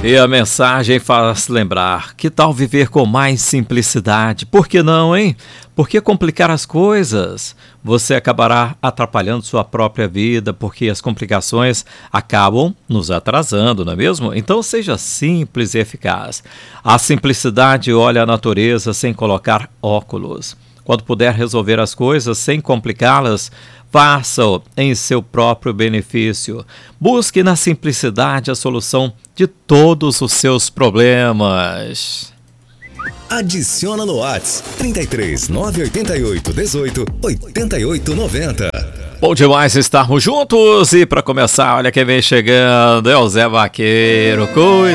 E a mensagem faz lembrar: que tal viver com mais simplicidade? Por que não, hein? Por que complicar as coisas? Você acabará atrapalhando sua própria vida, porque as complicações acabam nos atrasando, não é mesmo? Então seja simples e eficaz. A simplicidade olha a natureza sem colocar óculos. Quando puder resolver as coisas sem complicá-las, faça-o em seu próprio benefício. Busque na simplicidade a solução de todos os seus problemas. Adiciona no WhatsApp 33 988 18 88 90. Bom demais estarmos juntos e para começar, olha quem vem chegando, é o Zé Vaqueiro.